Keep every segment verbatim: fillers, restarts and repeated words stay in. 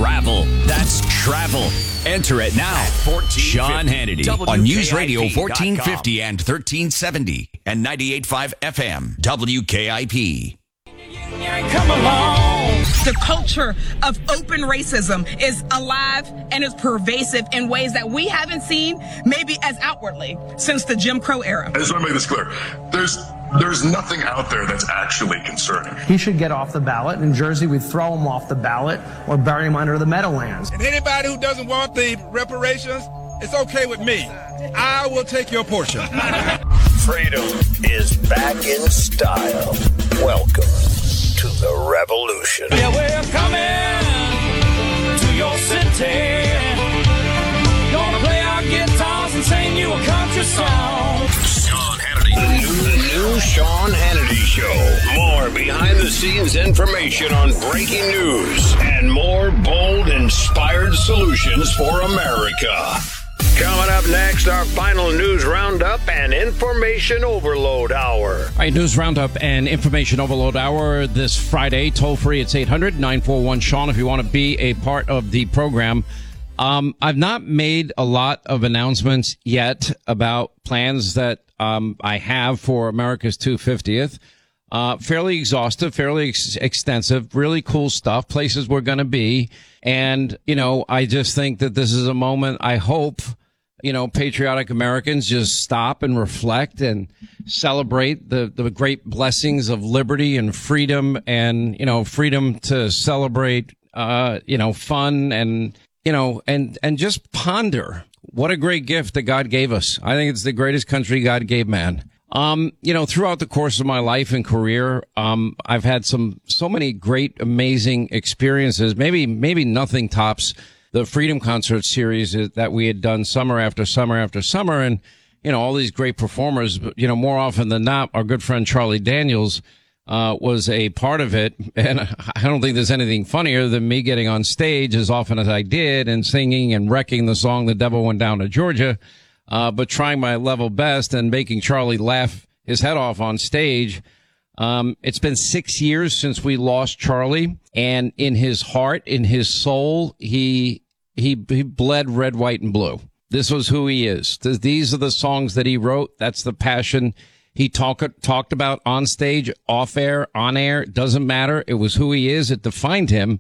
travel. That's travel. Enter it now. Sean Hannity on News Radio fourteen fifty and thirteen seventy and ninety-eight point five F M W K I P. Come along. The culture of open racism is alive and is pervasive in ways that we haven't seen maybe as outwardly since the Jim Crow era. I just want to make this clear. There's there's nothing out there that's actually concerning. He should get off the ballot. In Jersey, we'd throw him off the ballot or bury him under the Meadowlands. And anybody who doesn't want the reparations, it's okay with me. I will take your portion. Freedom is back in style. Welcome to the revolution. Yeah, we're coming to your city. Gonna play our guitars and sing you a country song. Sean Hannity. The new, the new Sean Hannity Show. More behind-the-scenes information on breaking news and more bold, inspired solutions for America. Coming up next, our final news roundup and information overload hour. All right, news roundup and information overload hour this Friday. Toll free, it's eight hundred nine four one Sean if you want to be a part of the program. Um, I've not made a lot of announcements yet about plans that um, I have for America's two hundred fiftieth. Uh, fairly exhaustive, fairly ex- extensive, really cool stuff, places we're going to be. And, you know, I just think that this is a moment, I hope, you know, patriotic Americans just stop and reflect and celebrate the, the great blessings of liberty and freedom and, you know, freedom to celebrate, uh, you know, fun and, you know, and, and just ponder what a great gift that God gave us. I think it's the greatest country God gave man. Um, you know, throughout the course of my life and career, um, I've had some, so many great, amazing experiences. Maybe, maybe nothing tops the Freedom Concert series that we had done summer after summer after summer. And, you know, all these great performers, you know, more often than not, our good friend Charlie Daniels, uh, was a part of it. And I don't think there's anything funnier than me getting on stage as often as I did and singing and wrecking the song The Devil Went Down to Georgia. Uh, but trying my level best and making Charlie laugh his head off on stage. Um, it's been six years since we lost Charlie, and in his heart, in his soul, he, he, he bled red, white, and blue. This was who he is. These are the songs that he wrote. That's the passion he talk, talked about on stage, off air, on air. It doesn't matter. It was who he is. It defined him.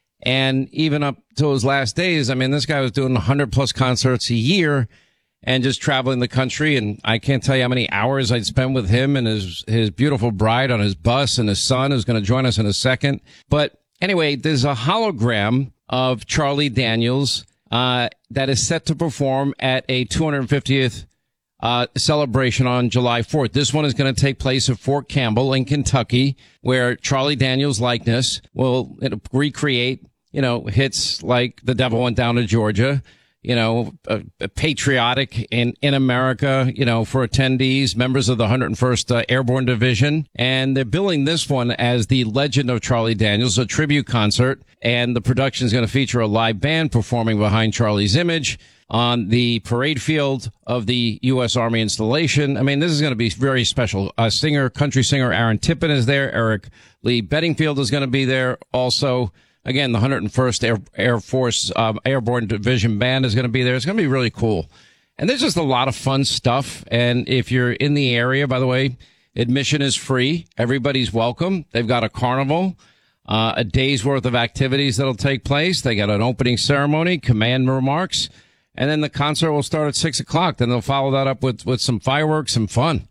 And even up to his last days, I mean, this guy was doing one hundred plus concerts a year and just traveling the country. And I can't tell you how many hours I'd spend with him and his, his beautiful bride on his bus, and his son who's going to join us in a second. But anyway, there's a hologram of Charlie Daniels, uh, that is set to perform at a two hundred fiftieth, uh, celebration on July fourth. This one is going to take place at Fort Campbell in Kentucky, where Charlie Daniels' likeness will recreate, you know, hits like The Devil Went Down to Georgia, you know, uh, patriotic in, in America, you know, for attendees, members of the one hundred first uh, Airborne Division. And they're billing this one as the Legend of Charlie Daniels, a tribute concert. And the production is going to feature a live band performing behind Charlie's image on the parade field of the U S Army installation. I mean, this is going to be very special. Uh, singer, country singer Aaron Tippin is there. Eric Lee Bedingfield is going to be there also. Again, the one hundred first Air, Air Force um, Airborne Division Band is going to be there. It's going to be really cool. And there's just a lot of fun stuff. And if you're in the area, by the way, admission is free. Everybody's welcome. They've got a carnival, uh, a day's worth of activities that'll take place. They got an opening ceremony, command remarks, and then the concert will start at six o'clock. Then they'll follow that up with, with some fireworks and fun.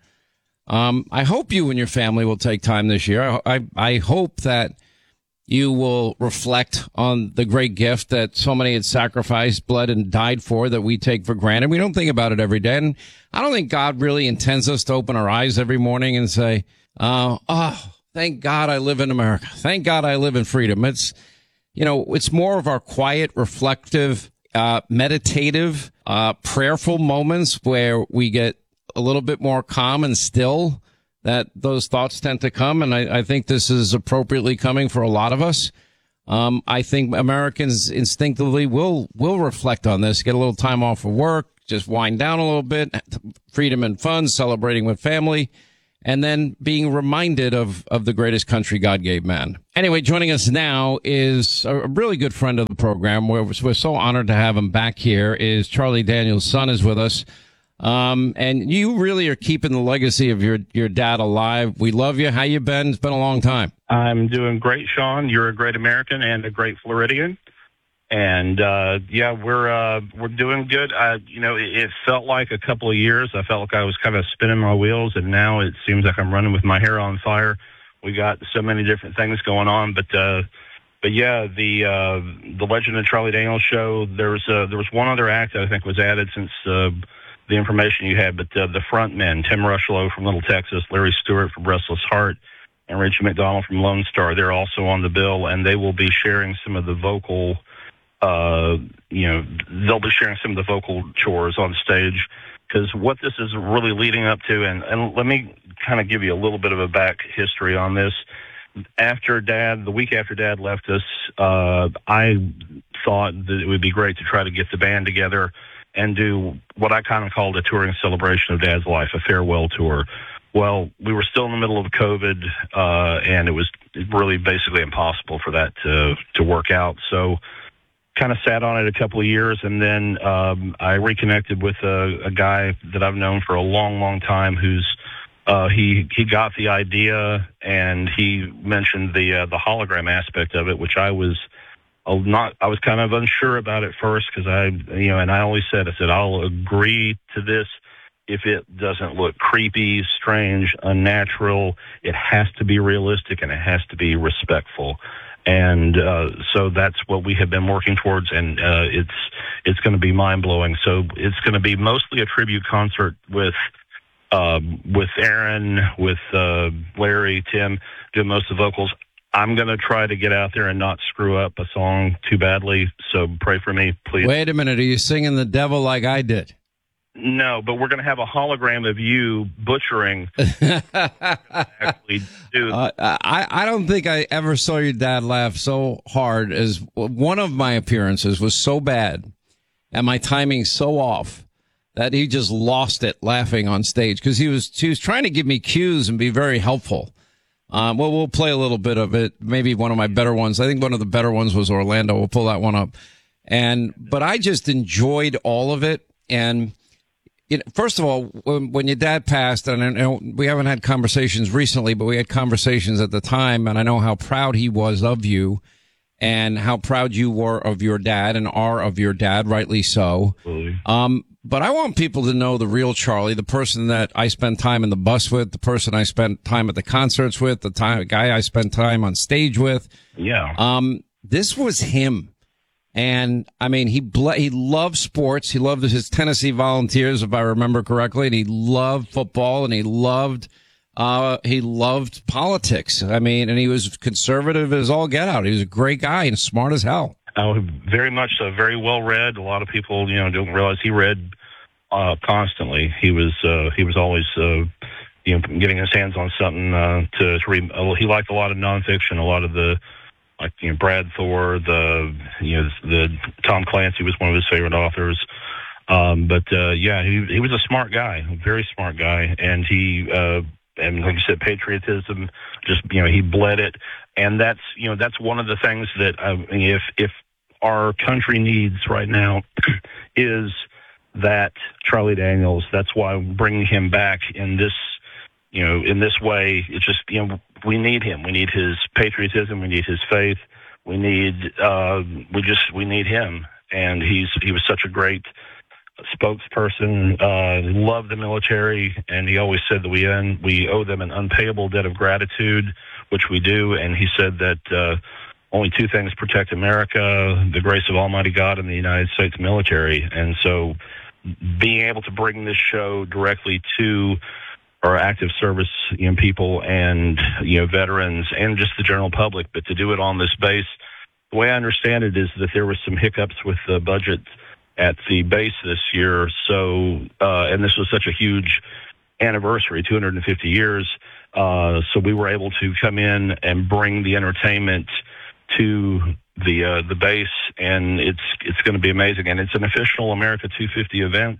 Um, I hope you and your family will take time this year. I, I, I hope that you will reflect on the great gift that so many had sacrificed, bled, and died for that we take for granted. We don't think about it every day. And I don't think God really intends us to open our eyes every morning and say, uh, oh, thank God I live in America. Thank God I live in freedom. It's, you know, it's more of our quiet, reflective, uh, meditative, uh, prayerful moments where we get a little bit more calm and still, that those thoughts tend to come. And I, I think this is appropriately coming for a lot of us. Um, I think Americans instinctively will, will reflect on this, get a little time off of work, just wind down a little bit, freedom and fun, celebrating with family. and then being reminded of, of the greatest country God gave man. Anyway, joining us now is a really good friend of the program. We're, we're so honored to have him back here. Is Charlie Daniels' son is with us. Um, and you really are keeping the legacy of your, your dad alive. We love you. How you been? It's been a long time. I'm doing great, Sean. You're a great American and a great Floridian. And, uh, yeah, we're, uh, we're doing good. Uh, you know, it, it felt like a couple of years. I felt like I was kind of spinning my wheels, and now it seems like I'm running with my hair on fire. We got so many different things going on, but, uh, but yeah, the, uh, the Legend of Charlie Daniels show, there was, uh, there was one other act that I think was added since, uh, the information you had, but, uh, the front men, Tim Rushlow from Little Texas, Larry Stewart from Restless Heart, and Richie McDonald from Lone Star, they're also on the bill, and they will be sharing some of the vocal Uh, you know, they'll be sharing some of the vocal chores on stage, because what this is really leading up to, and, and let me kind of give you a little bit of a back history on this. After Dad, the week after Dad left us, uh, I thought that it would be great to try to get the band together and do what I kind of called a touring celebration of Dad's life, a farewell tour. Well, we were still in the middle of COVID, uh, and it was really basically impossible for that to, to work out. So, kind of sat on it a couple of years, and then um, I reconnected with a, a guy that I've known for a long, long time. Who's uh, he he got the idea, and he mentioned the uh, the hologram aspect of it, which I was uh, not. I was kind of unsure about at first, because I you know, and I always said I said I'll agree to this if it doesn't look creepy, strange, unnatural. It has to be realistic, and it has to be respectful. And uh, so that's what we have been working towards, and uh, it's it's going to be mind-blowing. So it's going to be mostly a tribute concert with uh, with Aaron, with uh, Larry, Tim, doing most of the vocals. I'm going to try to get out there and not screw up a song too badly, so pray for me, please. Wait a minute, are you singing The Devil like I did? No, but we're going to have a hologram of you butchering. Actually, do. Uh, I, I don't think I ever saw your dad laugh so hard as one of my appearances was so bad and my timing so off that he just lost it laughing on stage, because he was, he was trying to give me cues and be very helpful. Um, well, we'll play a little bit of it. Maybe one of my better ones. I think one of the better ones was Orlando. We'll pull that one up. And, but I just enjoyed all of it. And, you know, first of all, when, when your dad passed, and I know we haven't had conversations recently, but we had conversations at the time, and I know how proud he was of you and how proud you were of your dad and are of your dad, rightly so. Absolutely. Um, but I want people to know the real Charlie, the person that I spent time in the bus with, the person I spent time at the concerts with, the time, the guy I spent time on stage with. Yeah. Um, this was him. And I mean, he ble- he loved sports. He loved his Tennessee Volunteers, if I remember correctly, and he loved football, and he loved uh he loved politics. I mean, and he was conservative as all get out. He was a great guy and smart as hell. Uh, very much so, very well read. A lot of people, you know, don't realize he read uh constantly. He was uh he was always uh you know getting his hands on something uh to, to read. Uh, he liked a lot of nonfiction, a lot of the like, you know, Brad Thor, the, you know, the Tom Clancy was one of his favorite authors. Um, but, uh, yeah, he, he was a smart guy, a very smart guy. And he, uh, and like you said, patriotism, just, you know, he bled it. And that's, you know, that's one of the things that, uh, if, if our country needs right now is that Charlie Daniels, that's why I'm bringing him back in this, you know, in this way. It's just, you know, we need him. We need his patriotism. We need his faith. We need, uh, we just, we need him. And he's, he was such a great spokesperson, uh, loved the military. And he always said that we, un, we owe them an unpayable debt of gratitude, which we do. And he said that, uh, only two things protect America: the grace of Almighty God and the United States military. And so being able to bring this show directly to our active service, you know, people and, you know, veterans and just the general public, but to do it on this base, the way I understand it is that there was some hiccups with the budget at the base this year. So, uh, and this was such a huge anniversary, two hundred fifty years. Uh, so we were able to come in and bring the entertainment to the, uh, the base, and it's, it's going to be amazing. And it's an official America two fifty event.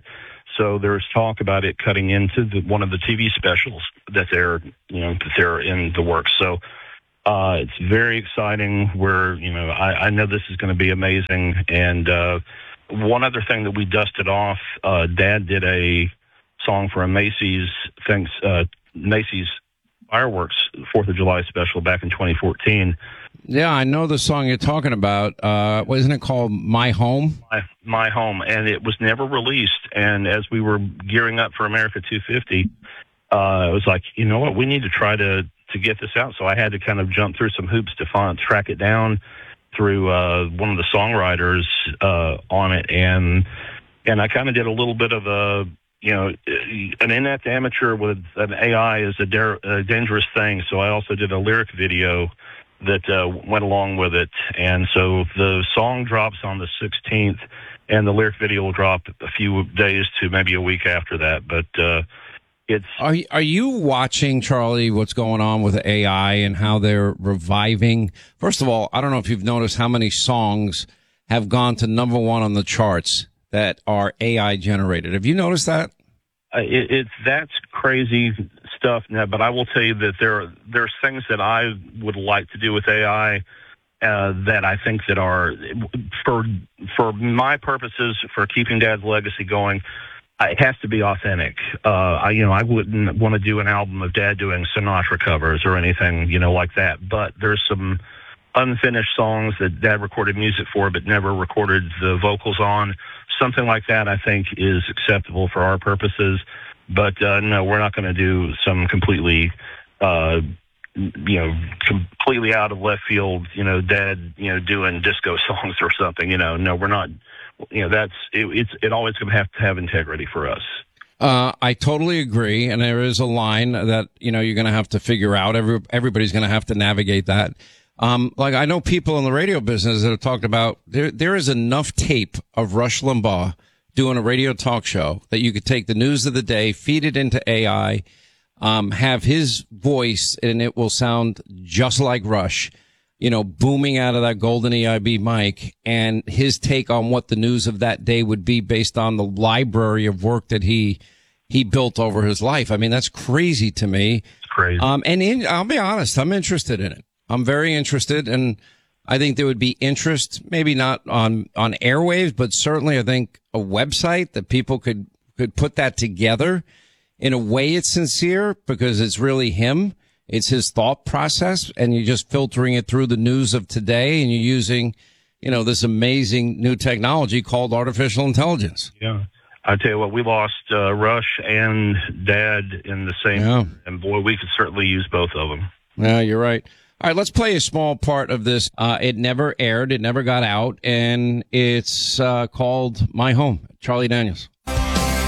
So there's talk about it cutting into the, one of the T V specials that they're, you know, that they're in the works. So uh, it's very exciting. We're, you know, I, I know this is going to be amazing. And uh, one other thing that we dusted off, uh, Dad did a song for a Macy's thanks uh, Macy's fireworks Fourth of July special back in twenty fourteen. Yeah, I know the song you're talking about. Uh, wasn't it called My Home? My, My Home, and it was never released. And as we were gearing up for America two fifty, uh, I was like, you know what, we need to try to, to get this out. So I had to kind of jump through some hoops to find, track it down through uh, one of the songwriters uh, on it. And and I kind of did a little bit of a, you know, an inept amateur with an A I is a, da- a dangerous thing. So I also did a lyric video that uh, went along with it. And so the song drops on the sixteenth, and the lyric video will drop a few days to maybe a week after that. But uh, it's... Are, are you watching, Charlie, what's going on with A I and how they're reviving? First of all, I don't know if you've noticed how many songs have gone to number one on the charts that are A I generated. Have you noticed that? Uh, it, it's that's crazy stuff. Now, but I will tell you that there there's things that I would like to do with A I uh, that I think that are for for my purposes for keeping Dad's legacy going. It has to be authentic. Uh, I, you know, I wouldn't want to do an album of Dad doing Sinatra covers or anything, you know, like that. But there's some unfinished songs that Dad recorded music for but never recorded the vocals on. Something like that, I think, is acceptable for our purposes. But uh, no, we're not going to do some completely, uh, you know, completely out of left field, you know, Dad, you know, doing disco songs or something. You know, no, we're not. You know, that's it, it's it always going to have to have integrity for us. Uh, I totally agree, and there is a line that you know you're going to have to figure out. Every everybody's going to have to navigate that. Um, like I know people in the radio business that have talked about there, there is enough tape of Rush Limbaugh doing a radio talk show that you could take the news of the day, feed it into A I, um, have his voice, and it will sound just like Rush, you know, booming out of that golden E I B mic, and his take on what the news of that day would be based on the library of work that he, he built over his life. I mean, that's crazy to me. It's crazy. Um, and in, I'll be honest, I'm interested in it. I'm very interested, and I think there would be interest, maybe not on, on airwaves, but certainly I think a website that people could, could put that together in a way it's sincere because it's really him. It's his thought process, and you're just filtering it through the news of today, and you're using, you know, this amazing new technology called artificial intelligence. Yeah. I tell you what, we lost uh, Rush and Dad in the same, yeah. and boy, we could certainly use both of them. Yeah, you're right. All right, let's play a small part of this. Uh, it never aired. It never got out. And it's uh, called My Home. Charlie Daniels.